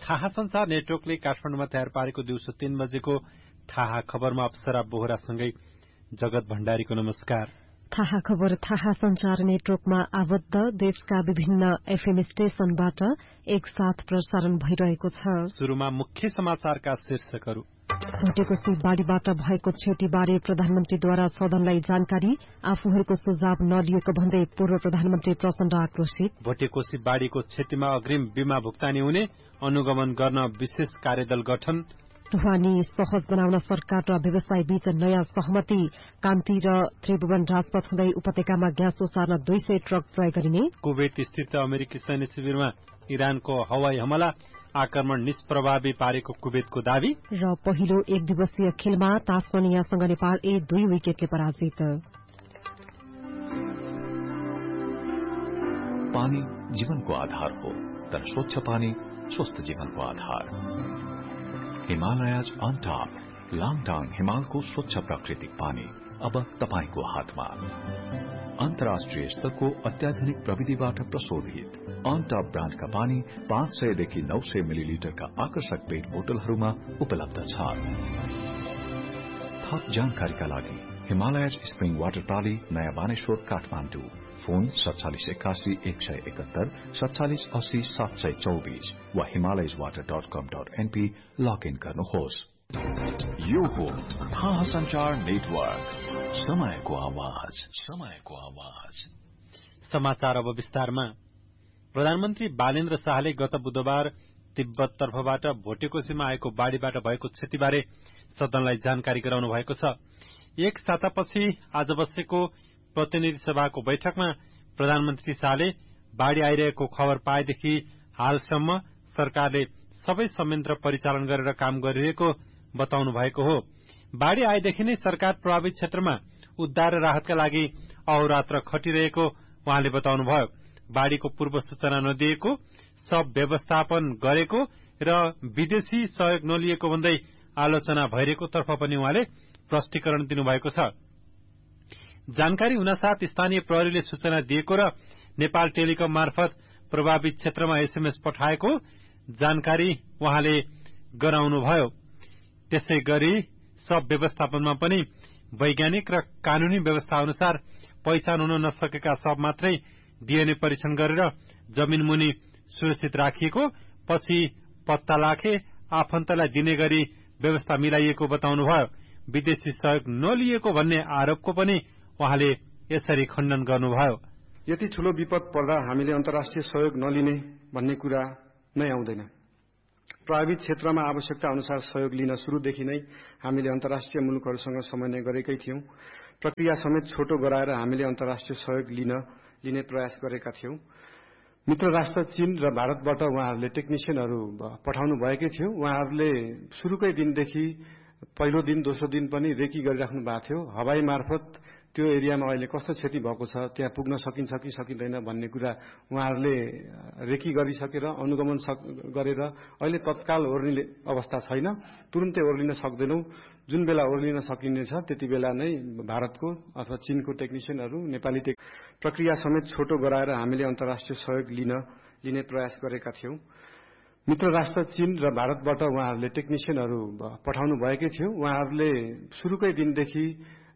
थाहा संचार नेटवर्कले काठमाडौँमा तयार पारेको दिउँसो 3 बजेको थाहा खबरमा अप्सरा बोहरासँगै जगत भण्डारीको नमस्कार। थाहा खबर थाहा संचार नेटवर्कमा आबद्ध देशका विभिन्न एफएम स्टेशनबाट एकसाथ प्रसारण भइरहेको छ। शुरूमा मुख्य समाचारका शीर्षकहरू। भोटेकोशी बाढ़ीबाट भएको क्षतिबारे प्रधानमन्त्रीद्वारा सदनलाई जानकारी, आफूहरूको सुझाव नलिएको भन्दै पूर्व प्रधानमन्त्री प्रचण्ड आक्रोशित। भोटेकोशी बाढ़ीको क्षतिमा अग्रिम बीमा भुक्तानी हुने अनुगमन गर्न विशेष कार्यदल गठन। ढुवानी सहज बनाउन सरकार र व्यवसाय बीच नयाँ सहमति। कान्ति र त्रिभुवन राजपथ हुँदै उपत्यकामा ग्यास ओसार्न 200 ट्रक प्रयोग गरिने। कुवेत स्थित अमेरिकी सैन्य शिविरमा इरानको हवाई हमला आक्रमण निष्प्रभावी पारेको कुवेतको दावी। र पहिलो एक दिवसीय खेलमा तास्मानियासँग नेपाल 2 विकेटले पराजित। पानी जीवनको आधार हो, तर स्वच्छ पानी स्वस्थ जीवनको आधार। हिमालयज अन टॉप लाङटाङ हिमालको स्वच्छ प्राकृतिक पानी अब तपाईको हातमा। अन्तर्राष्ट्रिय स्तरको अत्याधुनिक प्रविधिबाट प्रशोधित अन टॉप ब्रान्डका पानी 500 देखि 900 मिलिलिटरका आकर्षक पेट बोतलहरूमा उपलब्ध छ। थप जानकारीका लागि हिमालयज स्प्रिङ वाटर प्राली, नयाँ बानेश्वर, काठमाडौँ। फोन 4781 171 4780 724 वा himalayaswater.com.np लगइन गर्नुहोस्। यो हो थाहा संचार नेटवर्क, समयको आवाज, समयको आवाज। समाचार अब विस्तारमा। प्रधानमन्त्री बालेन्द्र शाहले गत बुधबार तिब्बत तर्फबाट भोटेकोशीमा आएको बाढ़ीबाट भएको क्षतिबारे सदनलाई जानकारी गराउनु भएको छ। एक सातापछि आज बसेको प्रतिनिधि सभाको बैठकमा प्रधानमन्त्री शाहले बाढ़ी आइरहेको खबर पाएदेखि हालसम्म सरकारले सबै संयन्त्र परिचालन गरेर काम गरिरहेको बताउनु भएको हो। बाढ़ी आएदेखि नै सरकार प्रभावित क्षेत्रमा उद्धार र राहतका लागि अहोरात्र खटिरहेको उहाँले बताउनुभयो। बाढ़ीको पूर्व सूचना नदिएको, सब व्यवस्थापन गरेको र विदेशी सहयोग नलिएको भन्दै आलोचना भइरहेको तर्फ पनि उहाँले प्रष्टीकरण दिनुभएको छ। जानकारी हुनासाथ स्थानीय प्रहरीले सूचना दिएको र नेपाल टेलिकम मार्फत प्रभावित क्षेत्रमा एसएमएस पठाएको जानकारी उहाँले गराउनुभयो। त्यसै गरी सब व्यवस्थापनमा पनि वैज्ञानिक र कानूनी व्यवस्था अनुसार पहिचान हुन नसकेका सब मात्रै डीएनए परीक्षण गरेर जमिनमुनि सुरक्षित राखिएको, पछि पत्ता लाखे आफन्तलाई दिने गरी व्यवस्था मिलाइएको बताउनुभयो। विदेशी सहयोग नलिएको भन्ने आरोपको पनि उहाँले यसरी खण्डन गर्नुभयो। यति ठूलो विपद पर्दा हामीले अन्तर्राष्ट्रिय सहयोग नलिने भन्ने कुरा नै आउँदैन। प्रभावित क्षेत्रमा आवश्यकता अनुसार सहयोग लिन शुरूदेखि नै हामीले अन्तर्राष्ट्रिय मुलुकहरूसँग समन्वय गरेकै थियौं। प्रक्रिया समेत छोटो गराएर हामीले अन्तर्राष्ट्रिय सहयोग लिने प्रयास गरेका थियौं। मित्र राष्ट्र चीन र भारतबाट उहाँहरूले टेक्निशियनहरू पठाउनु भएकै थियो। उहाँहरूले सुरुकै दिनदेखि पहिलो दिन दोस्रो दिन पनि रेकी गरिराख्नु भएको थियो। हवाई मार्फत त्यो एरियामा अहिले कस्तो क्षति भएको छ, त्यहाँ पुग्न सकिन्छ कि सकिँदैन भन्ने कुरा उहाँहरूले रेकी गरिसकेर अनुगमन गरेर अहिले तत्काल ओर्लिने अवस्था छैन। तुरुन्तै ओर्लिन सक्दैनौं। जुन बेला ओर्लिन सकिनेछ त्यति बेला नै भारतको अथवा चीनको टेक्निशियनहरू नेपाली प्रक्रिया समेत छोटो गराएर हामीले अन्तर्राष्ट्रिय सहयोग लिने प्रयास गरेका थियौं। मित्र राष्ट्र चीन र भारतबाट उहाँहरूले टेक्निशियनहरू पठाउनु भएकै थियो। उहाँहरूले सुरुकै दिनदेखि